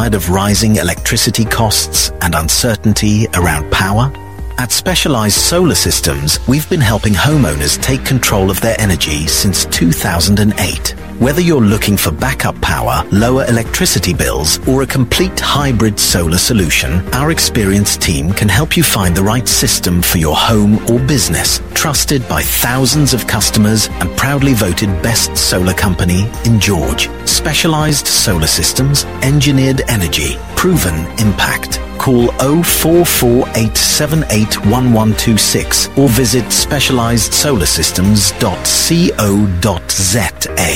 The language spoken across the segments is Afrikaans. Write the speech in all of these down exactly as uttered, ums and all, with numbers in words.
tired of rising electricity costs and uncertainty around power? At Specialized Solar Systems, we've been helping homeowners take control of their energy since two thousand eight. Whether you're looking for backup power, lower electricity bills, or a complete hybrid solar solution, our experienced team can help you find the right system for your home or business. Trusted by thousands of customers and proudly voted best solar company in George. Specialized Solar Systems, engineered energy, proven impact. Call oh four four eight seven eight one one two six or visit specialized solar systems dot co dot za.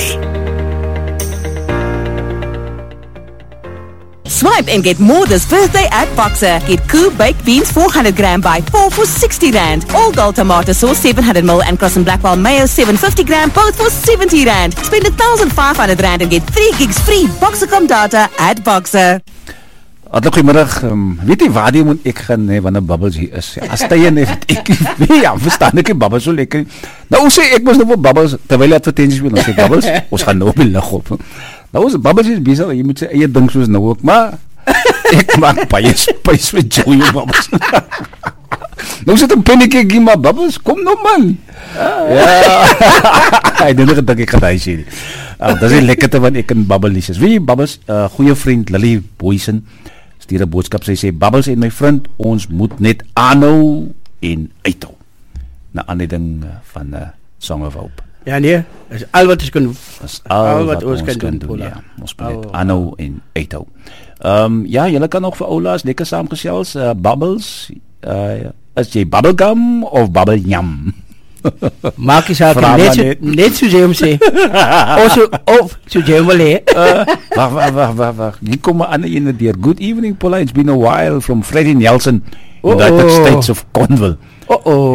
Swipe and get more this birthday at Boxer. Get Coop baked beans four hundred gram by four for sixty rand. All gold tomato sauce seven hundred milliliters and Cross and Blackwell mayo seven fifty gram both for seventy rand. Spend one thousand five hundred rand and get three gigs free Boxercom data at Boxer. Hartlik goeiemiddag. Um, weet jy waar die moet ek gaan nee, wanneer Bubbles hier is? As jy net ek nee, ja, verstaan ek nie Bubbles so lekker. Nou sê ek mos nou vir Bubbles terwyl hy advertensies wil, nou sê Bubbles, ons gaan nou op die lig op. Nou is Bubbles is besig, jy moet sê eie ding soos nou ook, maar ek maak baie spys vir Joey Bubbles. Nou sit 'n pennetjie gee maar Bubbles, kom nou man. Ja. Hy doen net dat ek gedai sê. Ah, dis die lekkerte wat ek in Bubbles is. Wie Bubbles, 'n uh, goeie vriend Lily Boysen stuur 'n boodskap, sy sê Bubbles en my vriend, ons moet net aanhou en uithou. Na aanleiding van 'n uh, Song of Hope. Ja nee, is al wat ons kan is al, al wat, wat ons kan, kan doen. doen ja, ons moet net aanhou en uithou. Ehm um, ja, julle kan nog vir oulaas lekker saamgesels. Uh, Bubbles, uh, is jy bubblegum of bubble yum? Maak jy saak net so, net so jy hom sê. Of so of so jy hom wil hê. Wag wag wag wag wag. Hier kom 'n ander ene deur. Good evening Paula, it's been a while from Freddie Nelson. Oh, United oh. States of Cornwall. Oh oh.